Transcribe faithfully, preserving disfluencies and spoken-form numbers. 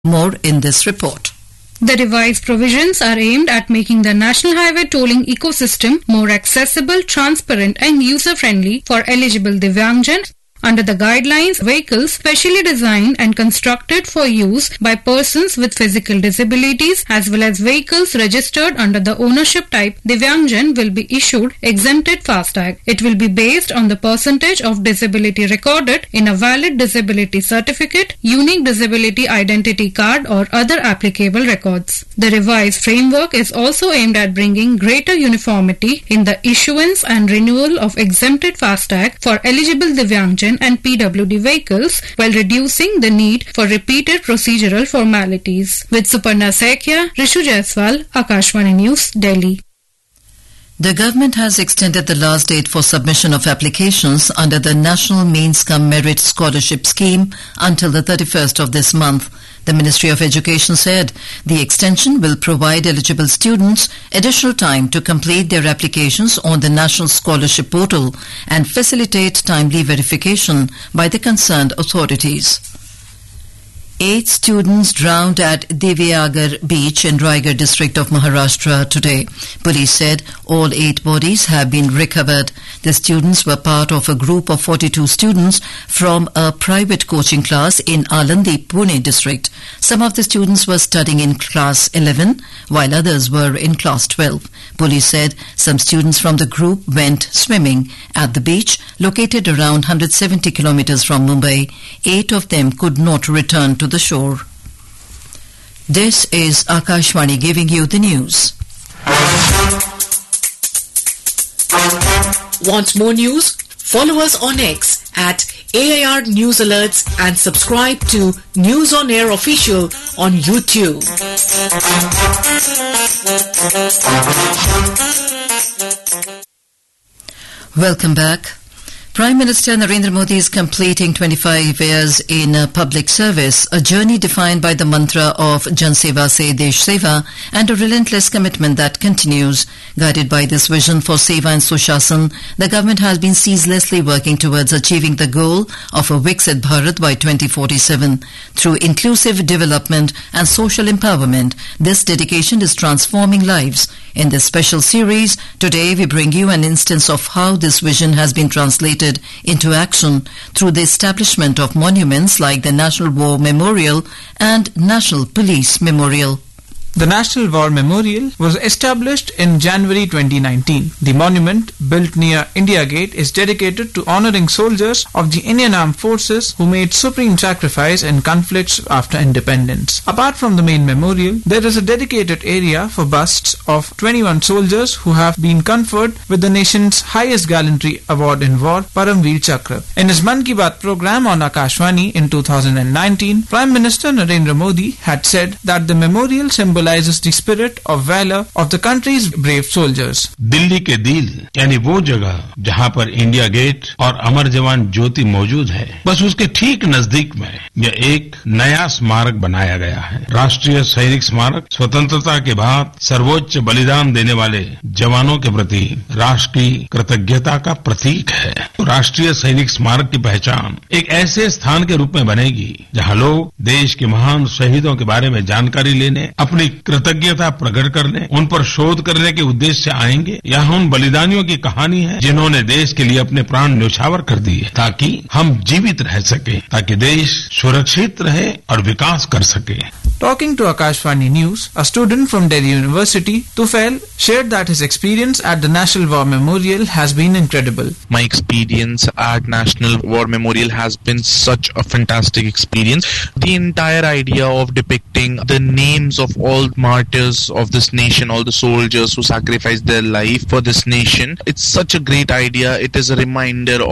More in this report. The revised provisions are aimed at making the national highway tolling ecosystem more accessible, transparent and user-friendly for eligible Divyangjan. Under the guidelines, vehicles specially designed and constructed for use by persons with physical disabilities as well as vehicles registered under the ownership type Divyangjan will be issued exempted FASTag. It will be based on the percentage of disability recorded in a valid disability certificate, unique disability identity card or other applicable records. The revised framework is also aimed at bringing greater uniformity in the issuance and renewal of exempted FASTag for eligible Divyangjan and P W D vehicles while reducing the need for repeated procedural formalities. With Suparna Sekhya, Rishu Jaiswal, Akashvani News, Delhi. The government has extended the last date for submission of applications under the National Means Cum Merit Scholarship Scheme until the thirty-first of this month. The Ministry of Education said the extension will provide eligible students additional time to complete their applications on the National Scholarship Portal and facilitate timely verification by the concerned authorities. Eight students drowned at Divyagar beach in Raigad district of Maharashtra today. Police said all eight bodies have been recovered. The students were part of a group of forty-two students from a private coaching class in Alandi, Pune district. Some of the students were studying in class eleven, while others were in class twelve. Police said some students from the group went swimming at the beach located around one hundred seventy kilometers from Mumbai. Eight of them could not return to the shore. This is Akashvani giving you the news. Want more news? Follow us on X at A I R News Alerts and subscribe to News on Air Official on YouTube. Welcome back. Prime Minister Narendra Modi is completing twenty-five years in uh, public service, a journey defined by the mantra of Jan Seva Se Desh Seva and a relentless commitment that continues. Guided by this vision for Seva and Sushasana, the government has been ceaselessly working towards achieving the goal of a Viksit Bharat by twenty forty-seven. Through inclusive development and social empowerment, this dedication is transforming lives. In this special series, today we bring you an instance of how this vision has been translated into action through the establishment of monuments like the National War Memorial and National Police Memorial. The National War Memorial was established in January twenty nineteen. The monument, built near India Gate, is dedicated to honouring soldiers of the Indian Armed Forces who made supreme sacrifice in conflicts after independence. Apart from the main memorial, there is a dedicated area for busts of twenty-one soldiers who have been conferred with the nation's highest gallantry award in war, Paramveer Chakra. In his Man Ki Baat program on Akashvani in two thousand nineteen, Prime Minister Narendra Modi had said that the memorial symbolizes the spirit of valor of the country's brave soldiers. Delhi के दिल यानी वो जगह जहाँ पर India gate और अमर जवान ज्योति मौजूद है, बस उसके ठीक नजदीक में यह एक नया स्मारक बनाया गया है। राष्ट्रीय सैनिक स्मारक स्वतंत्रता के बाद सर्वोच्च बलिदान देने वाले जवानों के प्रति राष्ट्र की कृतज्ञता का प्रतीक है। तो राष्ट्रीय सैनिक स्मारक की पहचान एक ऐसे स्थान के रूप में बनेगी जहाँ लोग देश के महान शहीदों के बारे में जानकारी लेने, अपनी कृतज्ञता प्रकट करने, उन पर शोध करने के उद्देश्य से आएंगे। यहाँ उन बलिदानियों की कहानी है जिन्होंने देश के लिए अपने प्राण न्यौछावर कर दिए ताकि हम जीवित रह सके, ताकि देश सुरक्षित रहे और विकास कर सके। Talking to Akashvani News, a student from Delhi University, Tufail, shared that his experience at the National War Memorial has been incredible. My experience at National War Memorial has been such a fantastic experience. The entire idea of depicting the names of all martyrs of this nation, all the soldiers who sacrificed their life for this nation, it's such a great idea. It is a reminder